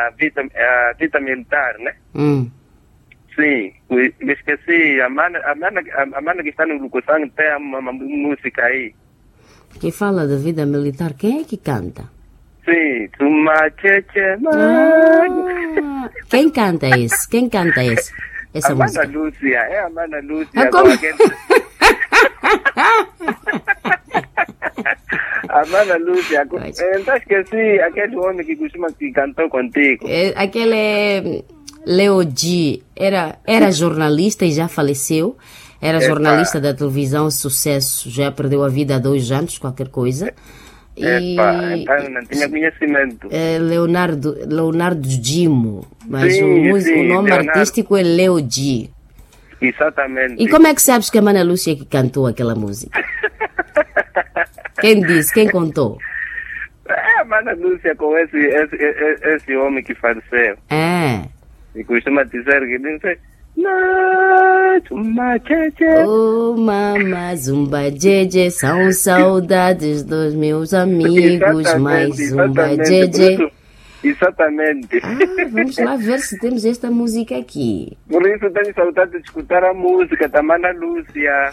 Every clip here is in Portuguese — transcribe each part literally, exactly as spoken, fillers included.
a vida, a vida militar, né? Hum. Sim, me me esqueci. A mana, a mana, a mana que está no locução tem uma, uma música aí. Que fala da vida militar, quem é que canta? Sim, uma tcheche, Ah, quem canta esse? Quem canta esse? Essa a música? Mana Lúcia, é a Mana Lúcia. Ah, com como? aquele... a Mana Lúcia, com... Mas- eu não esqueci aquele homem que costuma que cantou contigo. É, aquele é Leo G. Era, era jornalista e já faleceu. Era Epa. jornalista da televisão, sucesso. Já perdeu a vida há dois anos, qualquer coisa. E Epa, então não tinha conhecimento. é Leonardo, Leonardo Gimo. Mas Sim, o, músico, sim, o nome Leonardo. artístico é Leo G. Exatamente. E como é que sabes que a Mana Lúcia que cantou aquela música? Quem disse? Quem contou? É a Mana Lúcia com esse, esse, esse, esse homem que faleceu. É. E costuma dizer que não sei. Noite, uma tcheche. Oh, mama, zumba, jeje, são saudades dos meus amigos, mais zumba, jeje. Por isso- Exatamente. Ah, vamos lá ver se temos esta música aqui. Por isso tenho saudade de escutar a música da Mana Lúcia.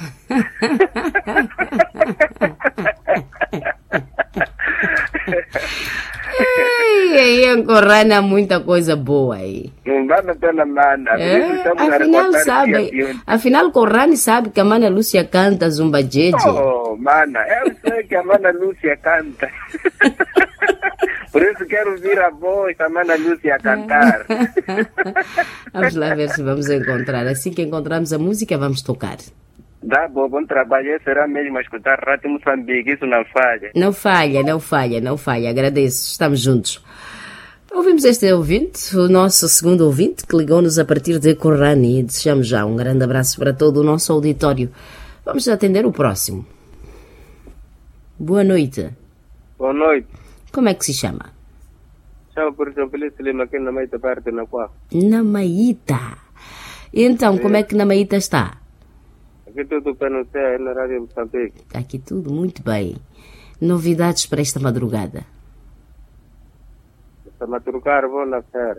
Ei, aí em Corrana há muita coisa boa aí. Não vale a pena, mana. Por isso É, estamos a afinal recordar sabe, aqui a filme. afinal Corrane sabe que a Mana Lúcia canta zumba, jeje. Oh, mana, eu sei que a Mana Lúcia canta. Por isso quero ouvir a voz da Mana Lúcia cantar. Vamos lá ver se vamos encontrar. Assim que encontrarmos a música, vamos tocar. Dá bom, bom trabalho. Será mesmo a escutar Rádio Moçambique, isso não falha. Não falha, não falha, não falha. Agradeço. Estamos juntos. Ouvimos este ouvinte, o nosso segundo ouvinte, que ligou-nos a partir de Corrane, e desejamos já um grande abraço para todo o nosso auditório. Vamos atender o próximo. Boa noite. Boa noite. Como é que se chama? Chamo por João Felipe Lima aqui na Maita Parte na qual. Namaíta. Então, como é que Namaíta está? Aqui tudo para não ser na Rádio Moçambique. Está aqui tudo muito bem. Novidades para esta madrugada? Para madrugar vou na feira.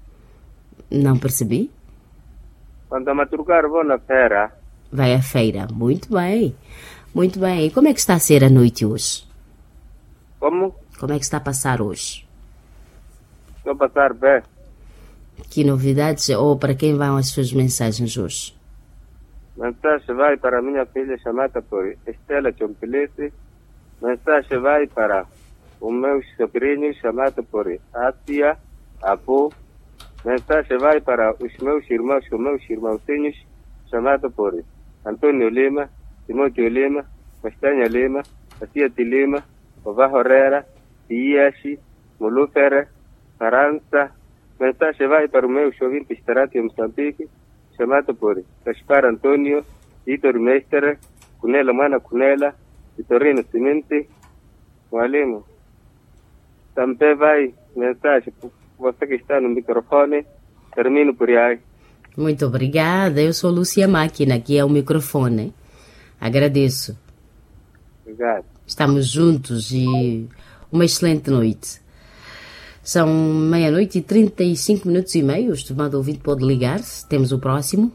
Não percebi? Quando a madrugar vou na feira. Vai à feira. Muito bem. Muito bem. E como é que está a ser a noite hoje? Como? Como é que está a passar hoje? Estou a passar bem. Que novidades ou para quem vão as suas mensagens hoje? Mensagem vai para a minha filha chamada por Estela Chompelice. Mensagem vai para o meu sobrinho chamado por Ásia Abu. Mensagem vai para os meus irmãos, os meus irmãozinhos chamado por Antônio Lima, Timóteo Lima, Castanha Lima, Aciate Lima, Ová Herrera, Iashi, Mulufera, Farança. Mensagem vai para o meu jovem pistarate em Moçambique, chamado por Gaspar Antônio, Vitor Mestre, Cunela Mana Cunela, Vitorino Cimente, Mwalimu. Também vai mensagem para você que está no microfone. Termino por aí. Muito obrigada. Eu sou Lúcia Máquina, aqui é o microfone. Agradeço. Obrigado. Estamos juntos e uma excelente noite. São meia-noite e trinta e cinco minutos e meio. O estimado ouvinte pode ligar. Temos o próximo.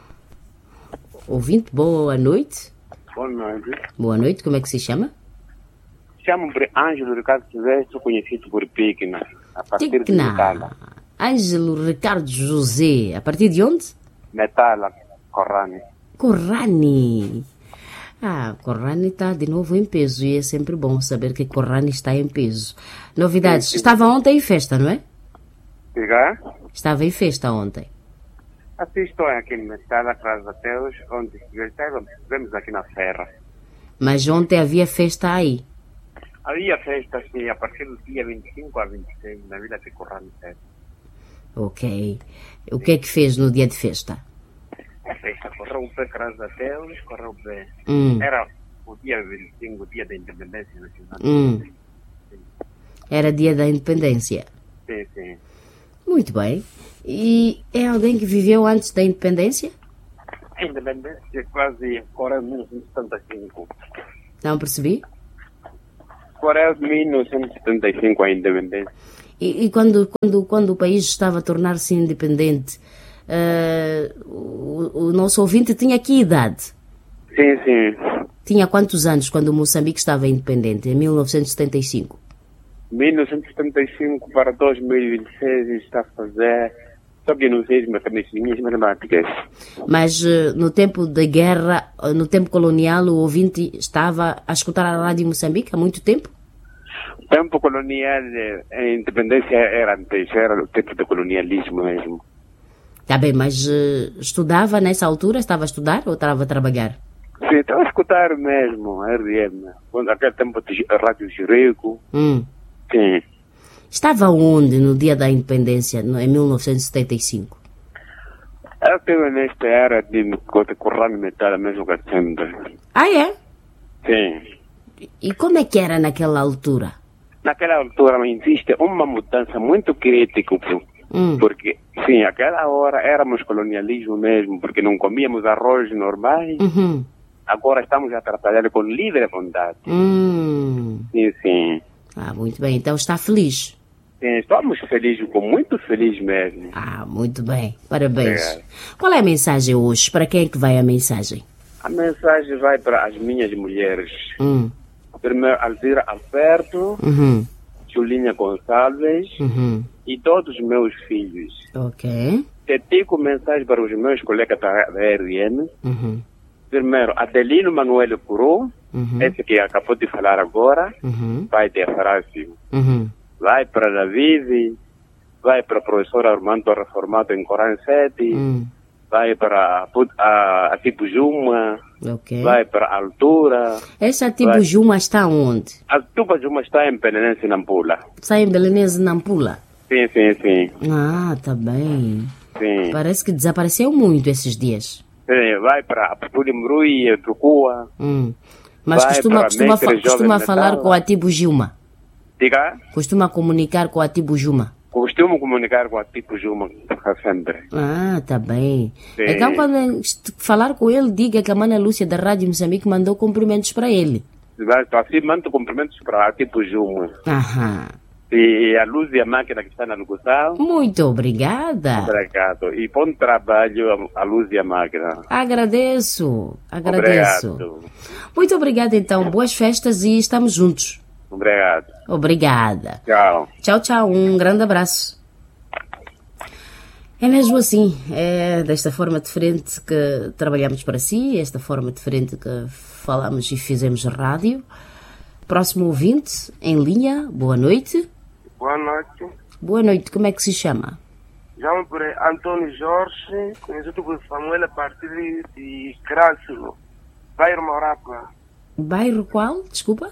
Ouvinte, boa noite. Boa noite. Boa noite, como é que se chama? Chamo por Ângelo Ricardo Silvestre, conhecido por Pigna, a partir de Metala. Ticna. Ângelo Ricardo José. A partir de onde? Metala, Corrane. Corrane. Ah, Corrane está de novo em peso e é sempre bom saber que Corrane está em peso. Novidades. Estava ontem em festa, não é? Diga? Estava em festa ontem. Assim estou aqui no Metala, atrás da Teus, onde estivemos aqui na Serra. Mas ontem havia festa aí. Havia festa, sim, a partir do dia vinte e cinco a vinte e seis, na Vila de Corrane. Ok. O que é que fez no dia de festa? A festa correu bem, atrás da Teus, correu bem. Hum. Era o dia vinte e cinco, o dia da Independência Nacional. Hum. Era dia da independência. Sim, sim. Muito bem. E é alguém que viveu antes da independência? A Independência quase correu mil novecentos e setenta e cinco. Não percebi? Correu mil novecentos e setenta e cinco a Independência. E, e quando, quando, quando o país estava a tornar-se independente, uh, o, o nosso ouvinte tinha que idade? Sim, sim. Tinha quantos anos quando Moçambique estava independente, em mil novecentos e setenta e cinco? mil novecentos e setenta e cinco para dois mil e vinte e seis está a fazer... Só que não sei as minhas matemáticas. Mas uh, no tempo da guerra, uh, no tempo colonial, o ouvinte estava a escutar a Rádio Moçambique há muito tempo? O tempo colonial, a independência era antes, era o tempo do colonialismo mesmo. Tá bem, mas uh, estudava nessa altura? Estava a estudar ou estava a trabalhar? Sim, estava a escutar mesmo, a R M. Quando aquele tempo a Rádio Jerico. Hum. Sim. Estava onde no dia da independência, no, em mil novecentos e setenta e cinco? Eu estive nesta era de correndo metal mesmo que sempre. Ah, é? Sim. E como é que era naquela altura? Naquela altura existe uma mudança muito crítica, hum. porque, sim, aquela hora éramos colonialismo mesmo, porque não comíamos arroz normais. Uhum. Agora estamos a trabalhar com livre vontade. Hum. Sim, sim. Ah, muito bem. Então está feliz? Sim, estamos felizes, muito felizes mesmo. Ah, muito bem. Parabéns. É. Qual é a mensagem hoje? Para quem é que vai a mensagem? A mensagem vai para as minhas mulheres. Hum. Primeiro, Alzira Alberto, Uhum. Julinha Gonçalves Uhum. e todos os meus filhos. Ok. Dedico mensagem para os meus colegas da R N. Uhum. Primeiro, Adelino Manuel Curu, Uhum. esse que acabou de falar agora, Uhum. pai de Afrácio. Uhum. Vai para David, vai para a professora Armando Reformado em Corão sete, Hum. vai para a, a Tipo Juma, Ok. vai para a Altura. Essa tipo vai. Juma está onde? A Tipo Juma está em Penenense, Nampula. Está em Belenense, Nampula? Sim, sim, sim. Ah, tá bem. sim. Parece que desapareceu muito esses dias. Sim, vai para a Pulimrui, Trucua. Hum. Mas Vai costuma, para costuma, fa- Mestre costuma Jovem falar Metal. com a Tibo Juma. Diga, Costuma comunicar com a Tibo Juma. costumo comunicar com a Tipo Juma sempre. Ah, tá bem. Sim. Então, quando est- falar com ele, diga que a Mana Lúcia da Rádio Moçambique mandou cumprimentos para ele. Vai, assim, mando cumprimentos para a Tipo Juma. Aham. E a Luz e a Máquina que está na locução. Muito obrigada. Obrigado. E bom trabalho a Luz e a Máquina. Agradeço. Agradeço. Obrigado. Muito obrigada, então. Boas festas e estamos juntos. Obrigado. Obrigada. Tchau. Tchau, tchau. Um grande abraço. É mesmo assim. É desta forma diferente que trabalhamos para si, esta forma diferente que falamos e fizemos rádio. Próximo ouvinte, em linha. Boa noite. Boa noite. Boa noite. Como é que se chama? Chamo por Antônio Jorge, conhecido por Samuel a partir de Crácio, bairro Morapa. Bairro qual? Desculpa?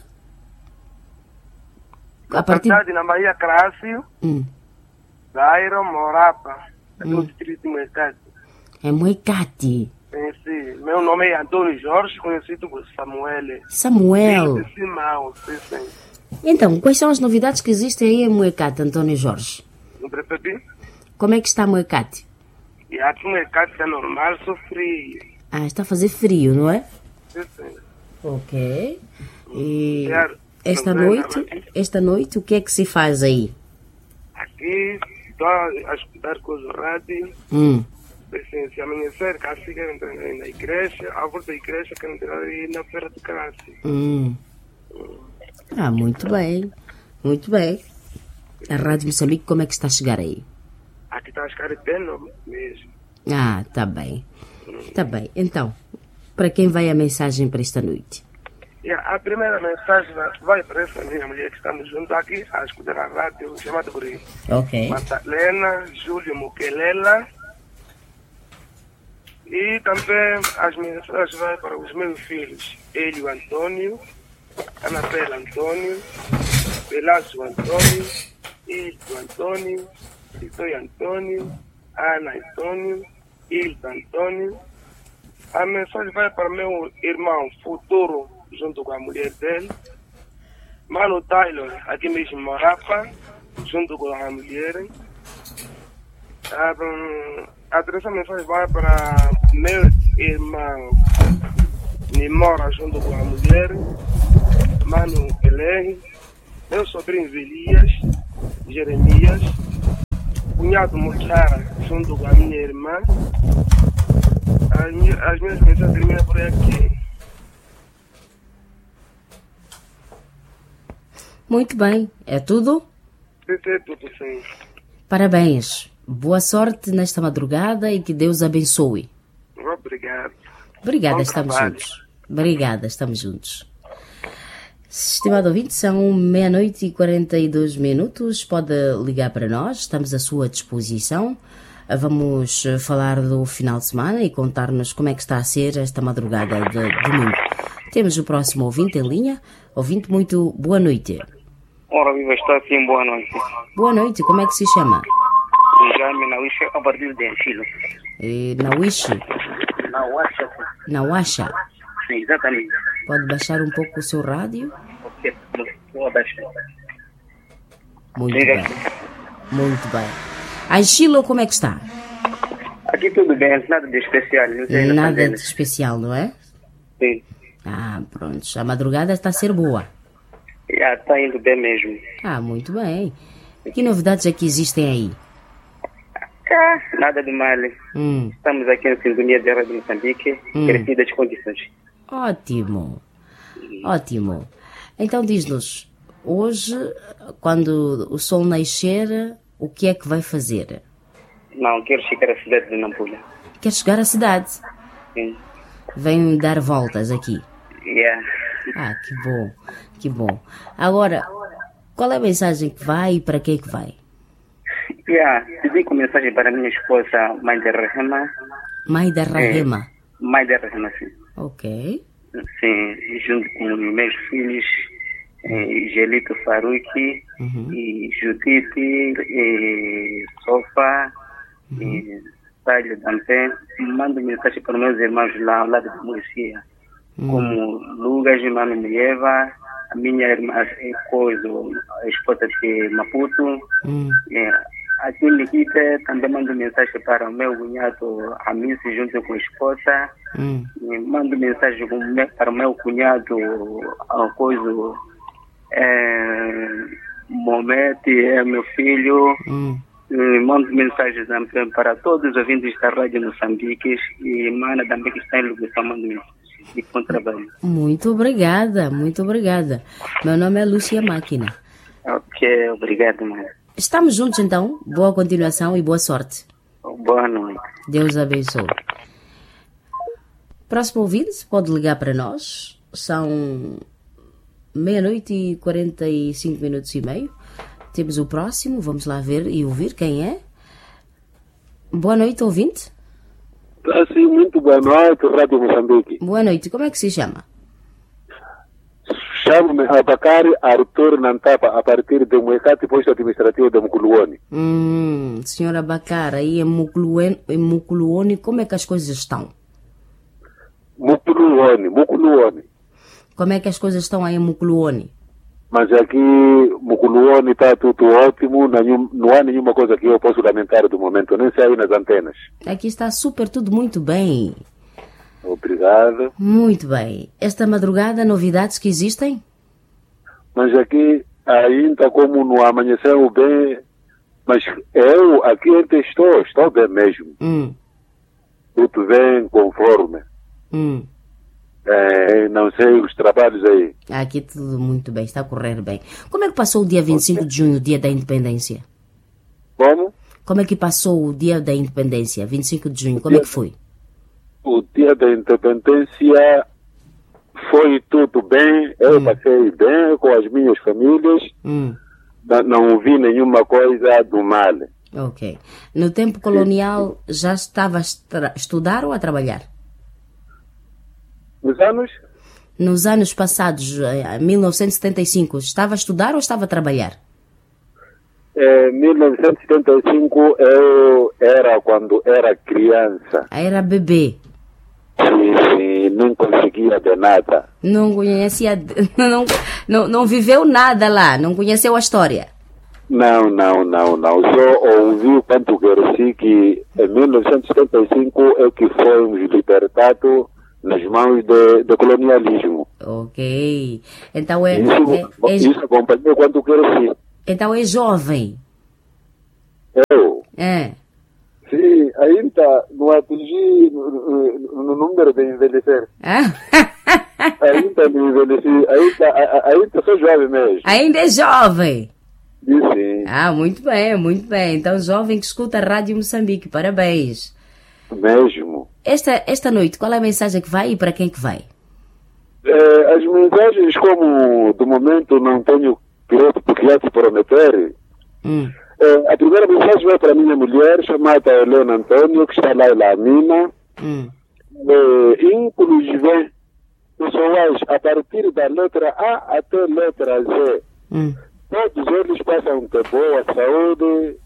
A partir de na Bahia Crácio, Hum. bairro Morapa, do Hum. distrito de Moecate. É Moecate. Sim, sim. Meu nome é Antônio Jorge, conhecido por Samuel. Samuel. Sim, Simão, sim, sim. Então, quais são as novidades que existem aí em Moecate, Antônio Jorge? Não percebi? Como é que está Moecate? E aqui Moecate está normal, sou frio. Ah, está a fazer frio, não é? Sim, sim. Ok. E Claro. esta Não vai noite, nada. esta noite, o que é que se faz aí? Aqui estou a escutar com o rádio. Hum. Assim, se amanhecer, cá se quer entrar na igreja, a volta da igreja quer entrar aí na feira de Crácio. Hum. Ah, muito bem. Muito bem. A Rádio Moçambique, como é que está a chegar aí? Aqui está a chegar eteno mesmo. Ah, tá bem. Tá bem. Então, para quem vai a mensagem para esta noite? E a, a primeira mensagem vai- vai para essa minha mulher que estamos juntos aqui a escutar a rádio, chamada por aí. Ok. Madalena, Júlio Muquelela. E também as mensagens vai para os meus filhos, Hélio Antônio, Anabela Antônio, Velasco Antônio, Hildo Antônio, Vitória Antônio, Ana Antônio, Hilda Antônio. A mensagem vai para meu irmão futuro, junto com a mulher dele, Mano Taylor, aqui mesmo em Morapa, junto com a mulher. A, hum, a terceira mensagem vai para meu irmão Nimora, junto com a mulher, Mano Elerre, meu sobrinho Elias, Jeremias, cunhado Mochara, junto com a minha irmã. As minhas, as minhas mensagens terminam por aqui. Muito bem, é tudo? Isso é tudo, sim. Parabéns, boa sorte nesta madrugada e que Deus abençoe. Obrigado. Obrigada, Bom estamos trabalho. juntos. Obrigada, estamos juntos. Estimado ouvinte, são meia-noite e quarenta e dois minutos. Pode ligar para nós, estamos à sua disposição. Vamos falar do final de semana e contar-nos como é que está a ser esta madrugada de domingo. Temos o próximo ouvinte em linha. Ouvinte, muito boa noite. Ora, viva, está sim, boa noite. Boa noite, como é que se chama? Jaime Nawisha, a partir de Anchilo. Eh, Nawish, Nawisha, Nawasha. sim, exatamente. Pode baixar um pouco o seu rádio? Ok, vou abaixar. Muito Liga. bem. Muito bem. Anchilo, como é que está? Aqui tudo bem, nada de especial. Não sei Nada de especial, não é? Sim, Ah, pronto. A madrugada está a ser boa. já está indo bem mesmo. Ah, muito bem. Que novidades é que existem aí? Ah, nada de mal. Hum, Estamos aqui na Sintonia de Rádio Moçambique, Hum. crescidas condições. ótimo. Ótimo. Então diz-nos, hoje, quando o sol nascer, o que é que vai fazer? Não, quero chegar à cidade de Nampula. Quer chegar à cidade? Sim. Vem dar voltas aqui. Yeah. Ah, que bom, que bom. Agora, qual é a mensagem que vai e para quem é que vai? Yeah. Dedico mensagem para minha esposa, mãe de Rahema. Mãe da Rahema. Mãe de Rahema, sim. Ok. Sim, junto com meus filhos, eh, Gelito Faruqui, Uhum. e Judite, e Sofa, e Sálio também. Mando mensagem para meus irmãos lá ao lado da Murcia, como Lucas e Mano Mieva, a minha irmã eh, Coisa, a esposa de Maputo. Hum. eh, Aqui em Nikita também mando mensagem para o meu cunhado Amici junto com a esposa. Hum. E mando mensagem com o meu- para o meu cunhado, a coisa, é, Momete, é meu filho. Hum. E mando mensagens também para todos os ouvintes da Rádio Moçambique e Mana também que está em Luguição, mando mensagem. E bom trabalho. Muito obrigada, muito obrigada. Meu nome é Lúcia Máquina. Ok, obrigado, mãe. Estamos juntos então. Boa continuação e boa sorte. Boa noite. Deus abençoe. Próximo ouvinte, pode ligar para nós. São meia-noite e quarenta e cinco minutos e meio. Temos o próximo, vamos lá ver e ouvir quem é. Boa noite, ouvinte. Sim, muito boa noite, Rádio Moçambique. Boa noite, como é que se chama? Chamo-me Abacari Arthur Nantapa, a partir do Moecate, posto administrativo de Mukuluone. Hum, senhora Bacara, aí em Mukuluone, em Mukuluone, como é que as coisas estão? Mukuluone, Mukuluone. Como é que as coisas estão aí em Mukuluone? Mas aqui, Mukuluone está tudo ótimo, nenhum, não há nenhuma coisa que eu possa lamentar do momento, nem sei aí nas antenas. Aqui está super, tudo muito bem. Obrigado. Muito bem. Esta madrugada, novidades que existem? Mas aqui, ainda como não amanheceu bem, mas eu aqui onde estou, estou bem mesmo. Hum, Tudo bem, conforme. hum. É, não sei os trabalhos aí. Aqui tudo muito bem, está a correr bem. Como é que passou o dia vinte e cinco de junho, o dia da independência? Como? Como é que passou o dia da independência, vinte e cinco de junho? Como é que foi? O dia da independência foi tudo bem, eu passei bem com as minhas famílias, Hum, não, não vi nenhuma coisa do mal. ok. No tempo colonial, já estava a estra- estudar ou a trabalhar? Nos anos, Nos anos passados, em mil novecentos e setenta e cinco, estava a estudar ou estava a trabalhar? em mil novecentos e setenta e cinco, eu era quando era criança, Ah, era bebê. e, e não conseguia de nada. Não conhecia, não, não, não viveu nada lá, não conheceu a história. Não, não, não, não. Só ouvi quanto cresci que em mil novecentos e setenta e cinco é que fomos libertados nas mãos de, de colonialismo. Ok. Então é, Isso, é, é- isso acompanhou quando cresci. Então é jovem. Eu? É. Sim, ainda não atingi no, no número de envelhecer. Ah? Ainda não envelheci, ainda, ainda sou jovem mesmo. Ainda é jovem. Sim. Ah, muito bem, muito bem. Então, jovem que escuta a Rádio Moçambique, parabéns. Mesmo. Esta, esta noite, qual é a mensagem que vai e para quem que vai? É, as mensagens, como do momento não tenho piloto porque já te prometer, Hum. é, a primeira mensagem vai para a minha mulher, chamada Helena Antônio, que está lá em La Mina. Hum. É, inclusive, pessoas a partir da letra A até a letra Z, Hum. todos eles passam ter boa saúde.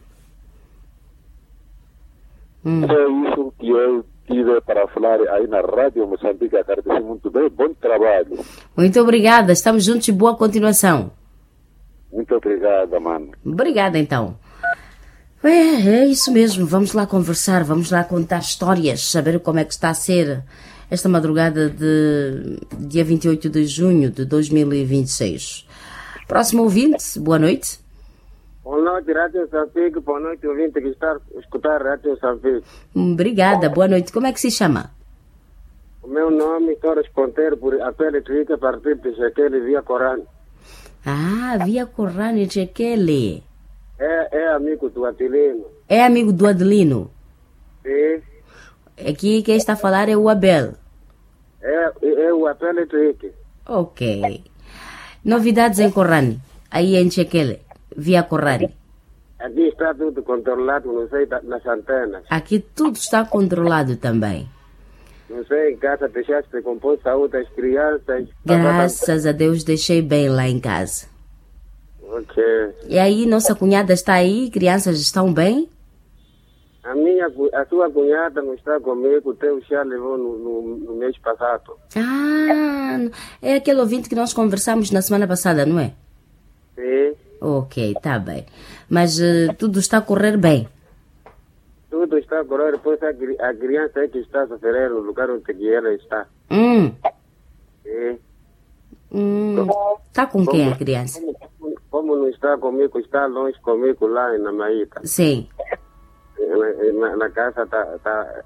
Hum. É isso que eu tive para falar aí na Rádio Moçambique. Agradeço muito bem, bom trabalho. Muito obrigada, estamos juntos e boa continuação. Muito obrigada, mano. Obrigada, então. É, é isso mesmo, vamos lá conversar, vamos lá contar histórias, saber como é que está a ser esta madrugada de dia vinte e oito de junho de dois mil e vinte e seis. Próximo ouvinte, boa noite. Boa noite, Rádio Moçambique. Boa noite, ouvinte que está a escutar Rádio Moçambique. Obrigada, boa noite. Como é que se chama? O meu nome é Torres Ponteiro, por apelo trica a partir de Jaquele via Corano. Ah, via Corrane Chekele. É, é amigo do Atilino. É amigo do Adelino. Sim. Aqui quem está a falar é o Abel. É, é o apelo trica. Ok. Novidades em Corrane, aí em Chekele, via Corrane. Aqui está tudo controlado, não sei, da- nas antenas. Aqui tudo está controlado também. Não sei, em casa deixaste de compor saúde das crianças. Graças a Deus deixei bem lá em casa. Ok. E aí, nossa cunhada está aí? Crianças estão bem? A minha, cu- a sua cunhada não está comigo, o teu chá levou no, no, no mês passado. Ah, é aquele ouvinte que nós conversamos na semana passada, não é? Sim. Ok, tá bem. Mas eh, tudo está a correr bem. Tudo está correndo, depois a, cri- a criança é que está a sofrer no lugar onde que ela está. Hum, Sim. hum. Tá com quem a criança? Como, como não está comigo, está longe comigo lá na Maíta. Sim. Na, na, na casa está tá,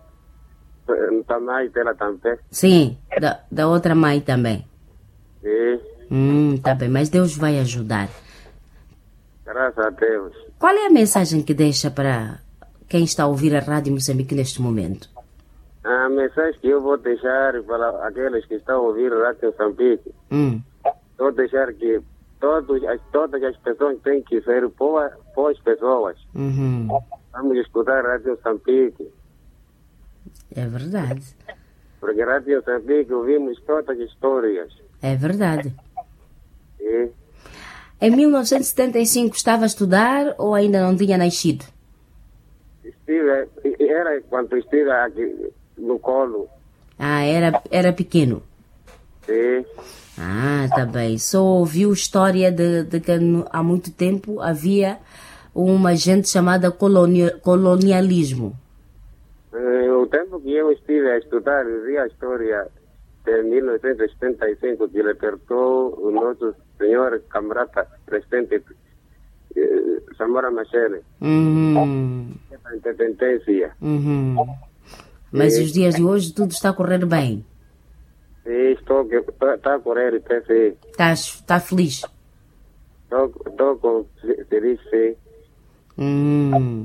tá mais dela também. Sim, da, da outra mãe também. Sim. Hum, tá bem, mas Deus vai ajudar. Graças a Deus. Qual é a mensagem que deixa para quem está a ouvir a Rádio Moçambique neste momento? A mensagem que eu vou deixar para aqueles que estão a ouvir a Rádio Moçambique, Hum, vou deixar que todos, as, todas as pessoas têm que ser boas, boas pessoas. uhum. Vamos escutar a Rádio Moçambique, É verdade. porque a Rádio Moçambique ouvimos todas as histórias. É verdade. E Em mil novecentos e setenta e cinco estava a estudar ou ainda não tinha nascido? estive, era quando estive aqui no colo. Ah, era, era pequeno. E Ah, tá bem. Só ouviu história de, de que no- há muito tempo havia uma gente chamada colonia- colonialismo. eh, o tempo que eu estive a estudar, eu vi a história de mil novecentos e setenta e cinco que libertou o nosso senhor camarada presidente eh, Samora Machel, Uhum, a independência. uhum. Mas os dias de hoje tudo está a correr bem. E estou que está a correr e tá, sim. Estás tá feliz? Estou estou com feliz, sim. Hum,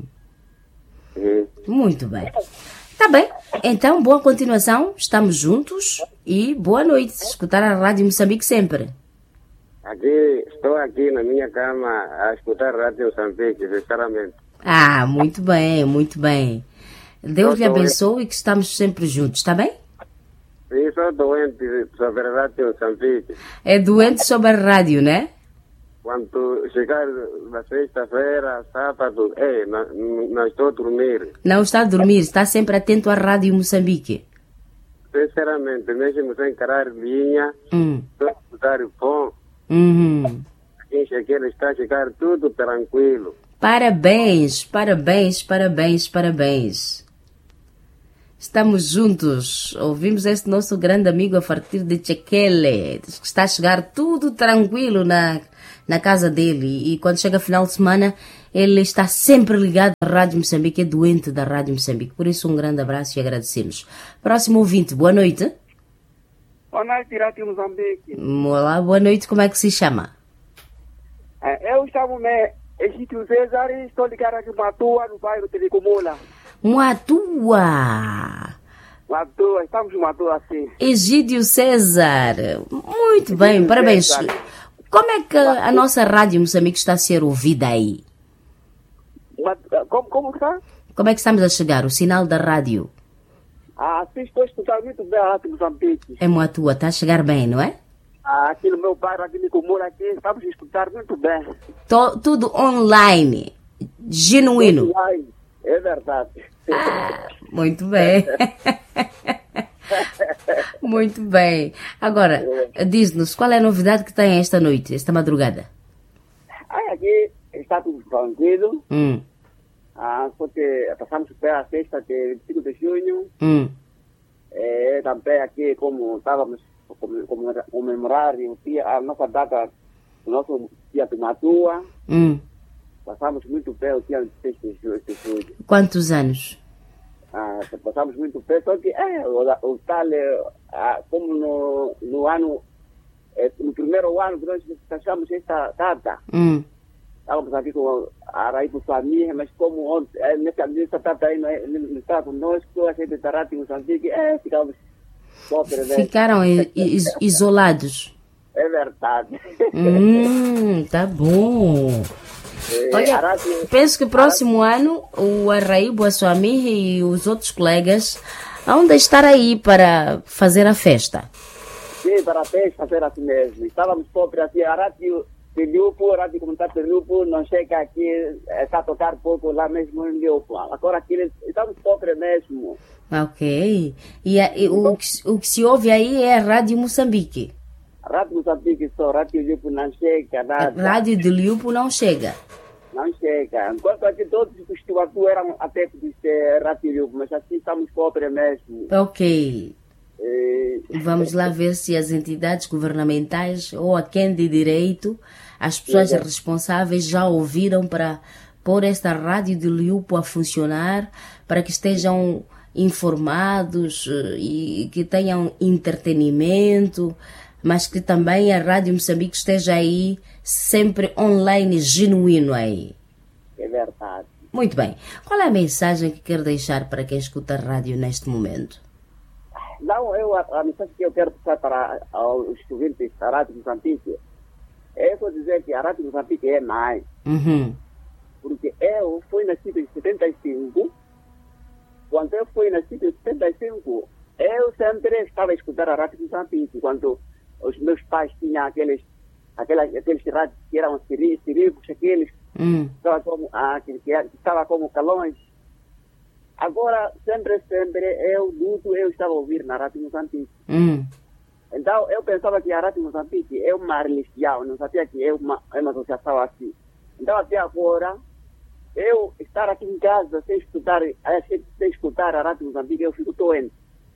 E muito bem. Tá bem. Então, boa continuação. Estamos juntos e boa noite. Escutar a Rádio Moçambique sempre. aqui, estou aqui na minha cama a escutar a Rádio Moçambique, sinceramente. Ah, muito bem, muito bem. Deus lhe Doutor, abençoe e que estamos sempre juntos, tá bem? E sou doente sobre a Rádio Moçambique. É doente sobre a rádio, né? Quando chegar na sexta-feira, sábado, é, não, não estou a dormir. Não está a dormir, está sempre atento à Rádio Moçambique. Sinceramente, mesmo sem encarar linha, Hum. estou a escutar o pão. Uhum. Quem chegar está a chegar tudo tranquilo. Parabéns, parabéns, parabéns, parabéns. Estamos juntos. Ouvimos este nosso grande amigo a partir de Chekele. Diz que está a chegar tudo tranquilo na, na casa dele e quando chega final de semana ele está sempre ligado à Rádio Moçambique, é doente da Rádio Moçambique. Por isso um grande abraço e agradecemos. Próximo ouvinte, boa noite. Boa noite, Rádio Moçambique. Olá, boa noite, como é que se chama? Eu estava no Egídio César e estou ligado aqui em Matua, no bairro de Licumula. Matua! Matua, estamos em Matua, sim. Egídio César, muito bem, Egídio parabéns. César. Como é que a nossa Rádio Moçambique está a ser ouvida aí? Como, como está? Como é que estamos a chegar, o sinal da rádio? Ah, sim, estou a escutar muito bem a Rádio Moçambique. É Matua, está a chegar bem, não é? Ah, aqui no meu bairro, aqui no Licumula, aqui, estamos a escutar muito bem. Tô, tudo online, genuíno. Online, é verdade. Ah, muito bem. Muito bem. Agora, diz-nos, qual é a novidade que tem esta noite, esta madrugada? Ah, aqui está tudo tranquilo. Hum. Ah, porque passamos pela sexta de vinte e cinco de junho. Hum. É, também aqui, como estávamos comemorar o dia, a nossa data, o nosso dia de Matua. Hum. Passamos muito bem o dia de seis de julho. Quantos anos? Ah, passamos muito bem, só que é, o, o tal, é, como no, no ano, é, no primeiro ano que nós fechamos esta data, hum. estávamos aqui com a Raíssa família, mas como é, nessa, nessa data aí não, é, não está conosco, a gente está rápido em Moçambique, é, ficamos pobre, né? Ficaram is, isolados. É verdade. Hum, tá bom. Olha, penso que próximo ano o Arraíbo, a sua amiga e os outros colegas vão estar aí para fazer a festa. Sim, para a festa, fazer assim mesmo. Estávamos pobres assim, a rádio de Lupo, a rádio comunitária de Lupo, não chega aqui, está a tocar pouco lá mesmo em Lupo. Agora aqui estamos pobres mesmo. Ok. E, a, e o, que, o que se ouve aí é a Rádio Moçambique. A Rádio Moçambique só, a Rádio de Lupo não chega nada. A Rádio de Lupo não chega. Não chega. Enquanto aqui todos os estudantes eram adeptos de Rádio de Lupo, mas assim estamos pobres mesmo. Ok. E... Vamos lá ver se as entidades governamentais ou a quem de direito, as pessoas é. responsáveis já ouviram para pôr esta Rádio de Lupo a funcionar, para que estejam informados e que tenham entretenimento, mas que também a Rádio Moçambique esteja aí, sempre online, genuíno aí. É verdade. Muito bem. Qual é a mensagem que quer deixar para quem escuta a rádio neste momento? Não, eu, a, a mensagem que eu quero passar para os estudantes da Rádio Moçambique é só dizer que a Rádio Moçambique é mais. Uhum. Porque eu fui nascido em setenta e cinco. Quando eu fui nascido em setenta e cinco, eu sempre estava a escutar a Rádio Moçambique. Quando os meus pais tinham aqueles, aquelas, aqueles rádios que eram ciricos, aqueles hum. que estavam como, ah, que, que estava como calões. Agora, sempre, sempre, eu luto, eu estava a ouvir na Rádio Moçambique. Hum. Então, eu pensava que a Rádio Moçambique é uma religião, não sabia que é uma, é uma associação assim. Então, até agora, eu estar aqui em casa sem escutar, sem escutar a Rádio Moçambique, eu fico doente.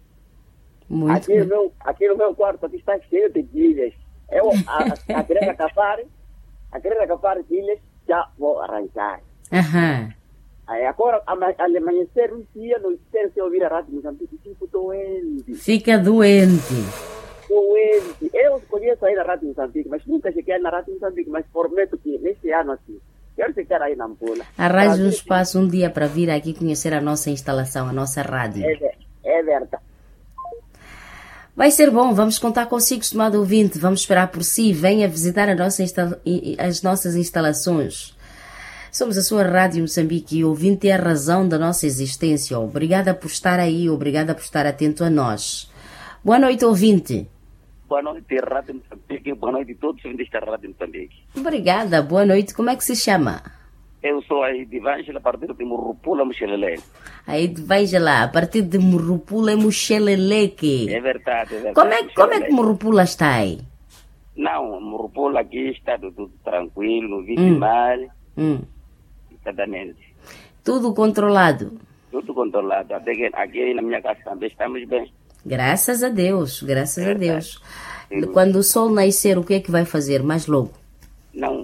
Muito aqui, no meu, aqui no meu quarto aqui está cheio de ilhas. Eu, a, a, a querer acabar, a querer acabar ilhas, já vou arranjar. Aham. Aí agora, ao amanhecer um dia, não sei se ouvir a Rádio Moçambique, fico doente. Fica doente. Doente. Eu conheço aí na Rádio Moçambique, mas nunca cheguei na Rádio Moçambique, mas prometo que neste ano aqui, quero ficar aí na Angola. Arranje um espaço um dia para vir aqui conhecer a nossa instalação, a nossa rádio. É, é verdade. Vai ser bom, vamos contar consigo, estimado ouvinte. Vamos esperar por si. Venha visitar a nossa insta- as nossas instalações. Somos a sua Rádio Moçambique e o ouvinte é a razão da nossa existência. Obrigada por estar aí, obrigada por estar atento a nós. Boa noite, ouvinte. Boa noite, Rádio Moçambique. Boa noite a todos os ouvintes da Rádio Moçambique. Obrigada, boa noite. Como é que se chama? Eu sou a Edivângela, a partir de Murrupula, Muxelele. A Edivângela, a partir de Murrupula, Muxeleleque. É verdade, é verdade. Como é, como é que Murrupula está aí? Não, Murrupula aqui está tudo tranquilo, não vive hum. mal. Hum. Exatamente. Tudo controlado? Tudo controlado. Até que aqui na minha casa também estamos bem. Graças a Deus, graças é a Deus. Quando o sol nascer, o que é que vai fazer mais logo? Não,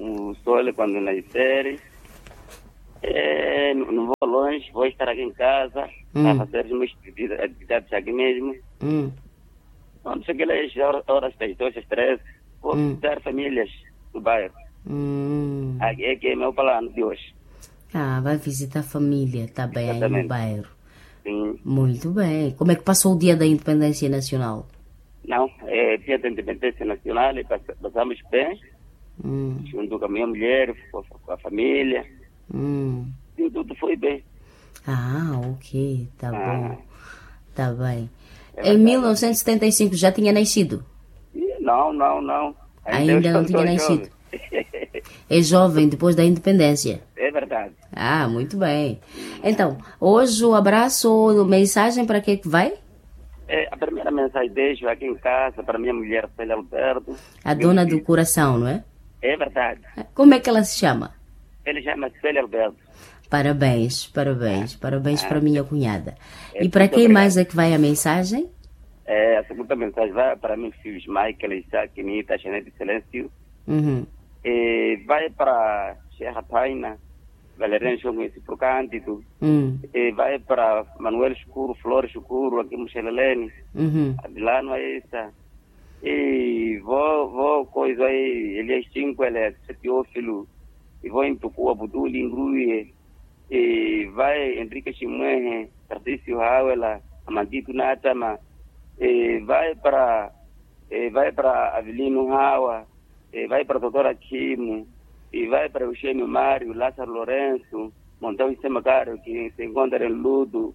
sol quando nascer. É, não, não vou longe, vou estar aqui em casa, Hum. a fazer as minhas atividades atividades aqui mesmo. Hum. Quando cheguei às horas, horas das duas às três, vou Hum. visitar famílias do bairro. Hum. Aqui é que é meu plano de hoje. Ah, vai visitar a família, tá bem, aí no Exatamente. bairro. Sim. Muito bem. Como é que passou o dia da Independência Nacional? Não, é dia da independência nacional e pass- passamos bem, Hum. junto com a minha mulher, com a, com a família. Hum. E tudo foi bem. Ah, ok, tá Ah. bom. Tá bem. É Em verdade. mil novecentos e setenta e cinco já tinha nascido? E não, não, não. Ainda eu não estou tinha tão nascido. jovem. É jovem depois da independência. É verdade. Ah, muito bem. Então, hoje o abraço ou mensagem para que que vai? É, a primeira mensagem deixo aqui em casa para minha mulher, Célia Alberto. A Meu dona do filho. coração, não é? É verdade. Como é que ela se chama? Ele chama Célia Alberto. Parabéns, parabéns, parabéns para minha cunhada. É, E para muito quem obrigado. mais é que vai a mensagem? É, a segunda mensagem vai para meus filhos Michael, Isaac, Nita, Janete e Silêncio. Uhum. E vai para Serra Paina, Valeriano Chonguense por Cândido. Hum. E vai para Manuel Escuro, Flores Escuro, aqui em Mochelelene. Uhum. Adilano é essa. E vou, vou coisa aí, ele é cinco, ele é Teófilo. E vou em Tucua, Buduli, Ingruie. E vai Henrique Chimuehe, Tarcísio Hauela, Amandito Natama. E vai para e vai para Avelino Hawa. E vai para Doutora Kimo. E vai para Eugênio Mário, Lázaro Lourenço, Montão e Semacaro, que se encontra em Ludo.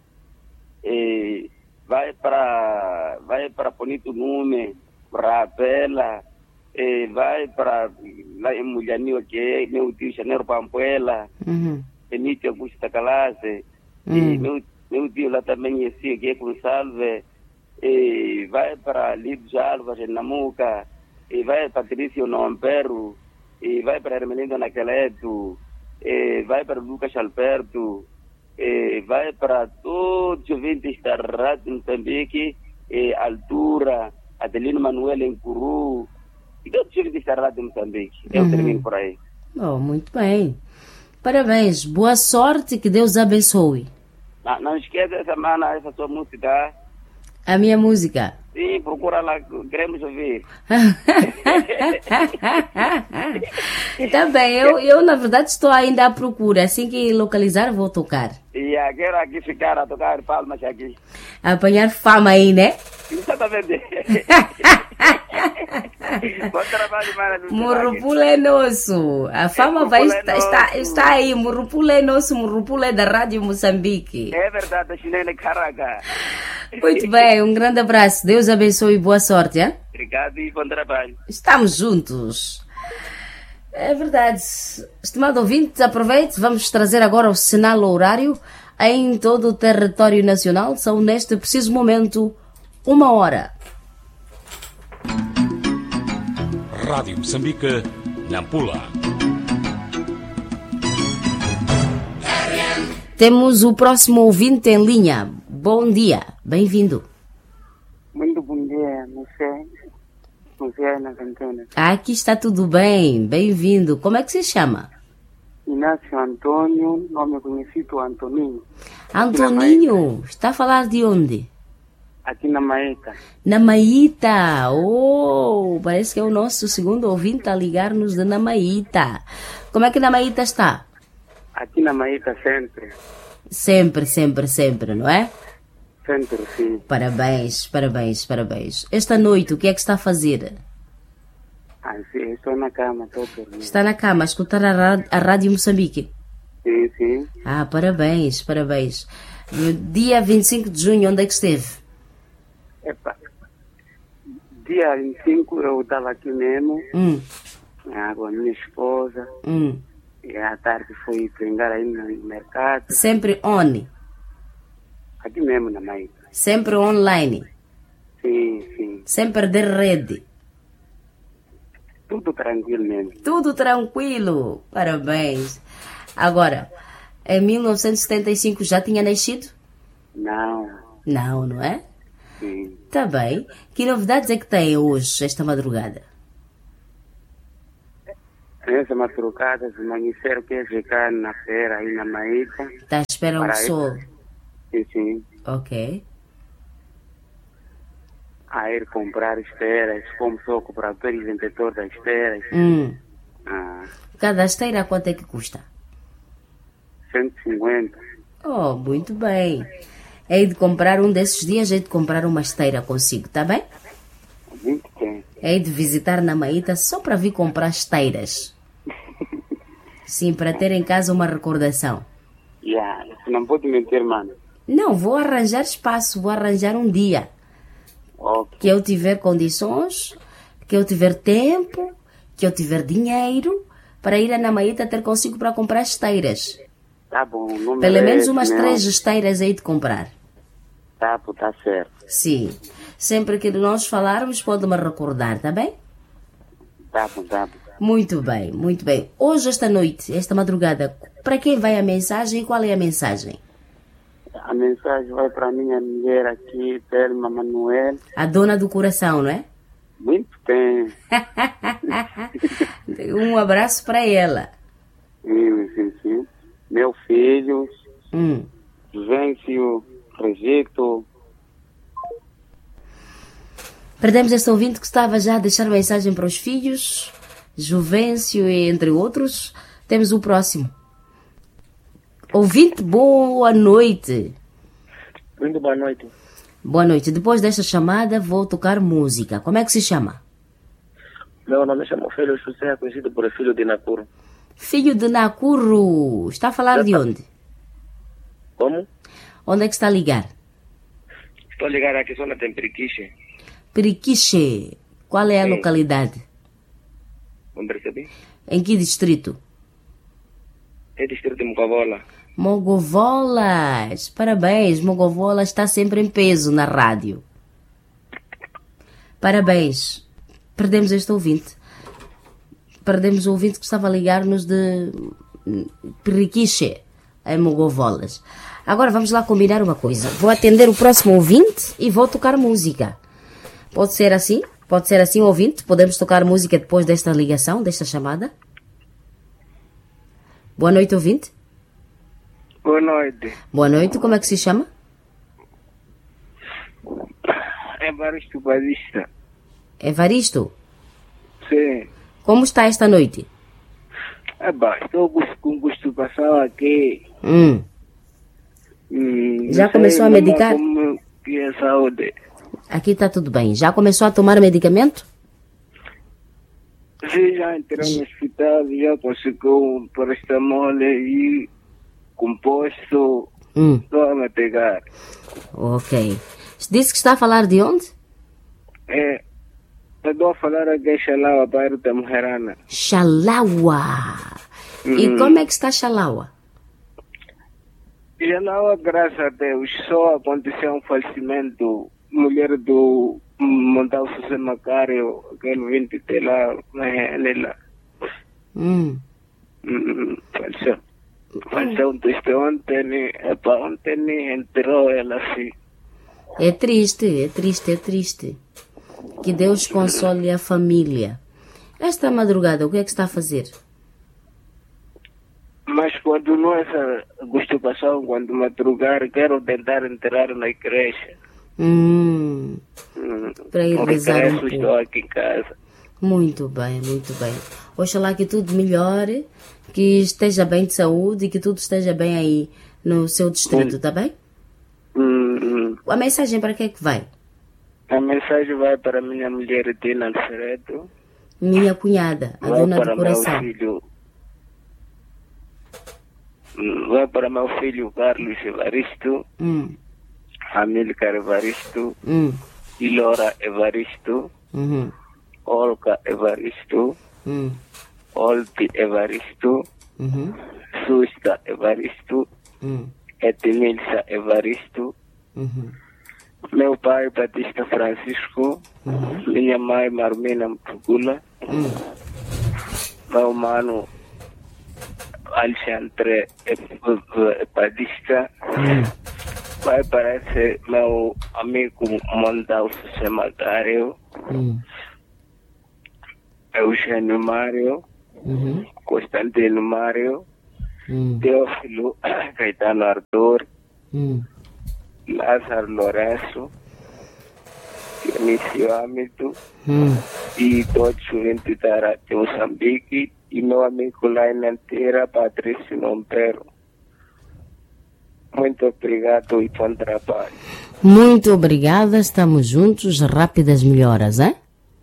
E vai para vai para Bonito Nume, para Apela, e vai para lá em Mulhanil, que é meu tio Janeiro Pampuela, Uhum. Benito Augusto Tacalase, e Hum. meu, meu tio lá também é assim, que é Consalve, e vai para Lido Alves, em Namuca, e vai para Patrício Noampero, e vai para Hermelindo Naqueleto, e vai para Lucas Alberto, e vai para todos os ouvintes da Rádio Moçambique, e Altura, Adelino Manuel em Curu, e todos os ouvintes da Rádio Moçambique. Eu Uhum. termino por aí. Oh, muito bem. Parabéns, boa sorte, que Deus abençoe. Não, não esqueça essa semana, essa sua música. A minha música. Sim, procura lá, queremos ouvir. Tá bem, eu, eu na verdade estou ainda à procura. Assim que localizar, vou tocar. E ah, quero aqui ficar a tocar palmas aqui. Apanhar fama aí, né? Exatamente. Bom trabalho, maravilhoso. Murrupula é nosso. A fama vai Murrupula é estar, está, nosso. está aí. Murrupula é nosso. Murrupula é da Rádio Moçambique. É verdade, a chinela é caraca. Muito bem, um grande abraço. Deus abençoe e boa sorte, hein? Obrigado e bom trabalho. Estamos juntos. É verdade. Estimado ouvinte, aproveite. Vamos trazer agora o sinal horário em todo o território nacional. São, neste preciso momento, uma hora. Rádio Moçambique, Nampula. Temos o próximo ouvinte em linha. Bom dia, bem-vindo. Muito bom dia, você. Você aí nas antenas. Aqui está tudo bem, bem-vindo. Como é que se chama? Inácio Antônio, nome conhecido Antoninho. Antoninho, está a falar de onde? Aqui na Maeta. Na Maíta. Oh, parece que é o nosso segundo ouvinte a ligar-nos de Namaíta. Como é que Namaíta está? Aqui na Maeta sempre. Sempre, sempre, sempre, não é? Sempre, sim. Parabéns, parabéns, parabéns. Esta noite, o que é que está a fazer? Ah, sim, estou na cama, estou dormindo. Está na cama a escutar a, ra- a Rádio Moçambique. Sim, sim. Ah, parabéns, parabéns. No dia vinte e cinco de junho, onde é que esteve? Epa. Dia vinte e cinco eu estava aqui mesmo, Hum, ah, com a minha esposa. hum. E à tarde fui treinar aí no mercado. Sempre on, Aqui mesmo na Maeta. sempre online, Sim, sim. sem perder rede. Tudo tranquilo mesmo. Tudo tranquilo. Parabéns. Agora, em mil novecentos e setenta e cinco já tinha nascido? Não, Não, não é? sim. Tá bem. Que novidades é que tem hoje, esta madrugada? Nessa madrugada, se amanhecer, que ficar na feira aí na Maíta. Está à espera o sol? Sim, sim. Ok. A ir comprar esteiras, como sou comprador e vendedor das esteiras. Hum. Ah, Cada esteira quanto é que custa? cento e cinquenta. Oh, muito bem. Hei de comprar um desses dias, hei de comprar uma esteira consigo, tá bem? Muito bem. Hei de visitar na Maíta só para vir comprar esteiras. Sim, para ter em casa uma recordação. Yeah, não pode mentir, mano. Não, vou arranjar espaço, vou arranjar um dia. Okay. Que eu tiver condições, que eu tiver tempo, que eu tiver dinheiro, para ir a Namaíta ter consigo para comprar esteiras. Tá bom. Não Pelo menos merece, umas não. três esteiras aí de comprar. Tá, pô, tá certo. Sim. Sempre que nós falarmos, pode-me recordar, tá bem? Tá bom, tá bom. Muito bem, muito bem. Hoje, esta noite, esta madrugada, para quem vai a mensagem e qual é a mensagem? A mensagem vai para minha mulher aqui, Thelma Manuel. A dona do coração, não é? Muito bem. Um abraço para ela. Sim, sim, sim. Meus filhos, Hum. Vêncio, Regito. Perdemos este ouvinte que estava já a deixar mensagem para os filhos, Juvencio e entre outros. Temos o próximo. Ouvinte, boa noite. Muito boa noite. Boa noite. Depois desta chamada vou tocar música. Como é que se chama? Meu nome chama Filho José, conhecido por Filho de Nakuru. Filho de Nakuru. Está a falar de onde? Como? Onde é que está a ligar? Estou ligado aqui só na Temperiquiche. Periquiche. Qual é a Sim. localidade? Não percebi? Em que distrito? É distrito de Mucavola. Mogovolas. Parabéns. Mogovolas está sempre em peso na rádio. Parabéns. Perdemos este ouvinte. Perdemos o ouvinte que estava a ligar-nos de Periquiche, em Mogovolas. Agora vamos lá combinar uma coisa. Vou atender o próximo ouvinte e vou tocar música. Pode ser assim? Pode ser assim, ouvinte? Podemos tocar música depois desta ligação, desta chamada? Boa noite, ouvinte. Boa noite. Boa noite, como é que se chama? Evaristo Batista. Evaristo. Sim. Como está esta noite? É bom, estou com gosto de passar aqui. Hum. Hum, Já não começou sei a medicar? Como que é a saúde. Aqui está tudo bem. Já começou a tomar medicamento? Sim, já entrei no hospital, já conseguiu um paracetamol e composto. Hum. Estou a me pegar. Ok. Disse que está a falar de onde? É, eu estou a falar aqui em Xalaua, bairro da Mujerana. Xalaua. E Hum. como é que está Xalaua? Xalaua, graças a Deus, só aconteceu um falecimento. Mulher do Montal José Macário, aquele vinte de lá, nela. Hum. Hum, faleceu. Faleceu desde ontem, epa, ontem entrou ela assim. É triste, é triste, é triste. Que Deus console a família. Esta madrugada, o que é que está a fazer? Mas quando nós gosto passar, quando madrugar, quero tentar entrar na igreja. Hum. Hum, Para ir por rezar um isso pouco. estou aqui em casa. Muito bem, muito bem. Oxalá que tudo melhore, que esteja bem de saúde e que tudo esteja bem aí no seu distrito, tá bem? Hum, hum. A mensagem para que é que vai? A mensagem vai para minha mulher Dina Alceredo. Minha cunhada, a Vai dona para do coração. meu filho. Hum, Vai para meu filho Carlos Evaristo, Hum, Amílcar Evaristo, hum, Ilora Evaristo, uhum, Olga Evaristo, hum, Olti Evaristo, uhum, Susta Evaristo, hum, Edmilsa Evaristo, uhum, meu pai Batista Francisco, uhum, minha mãe Marmina Mpugula, hum. meu mano Alexandre Batista, vai para esse meu amigo Mondal José Macário, Hum. Eugênio Mário, Uhum. Constantino Mário, Hum. Teófilo Caetano Arthur, Hum. Lázaro Lourenço, Dionísio Âmito Hum. e todos os ouvintes da Rádio Moçambique e meu amigo lá em Anteira, Patrício Nompero. Muito obrigado e bom trabalho. Muito obrigada, estamos juntos. Rápidas melhoras, hein?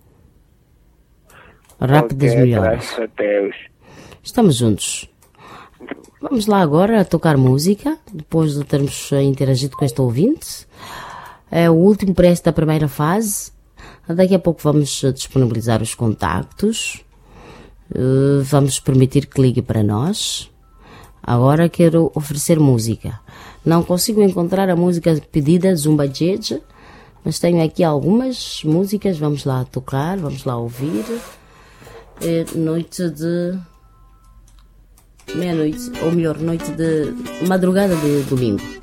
Rápidas Ok, melhoras. graças a Deus. Estamos juntos. Vamos lá agora a tocar música, depois de termos interagido com este ouvinte. É o último para esta primeira fase. Daqui a pouco vamos disponibilizar os contactos. Uh, vamos permitir que ligue para nós. Agora quero oferecer música. Não consigo encontrar a música pedida Zumba Jeje, mas tenho aqui algumas músicas. Vamos lá tocar, vamos lá ouvir. É noite de... meia-noite, ou melhor, noite de... madrugada de domingo.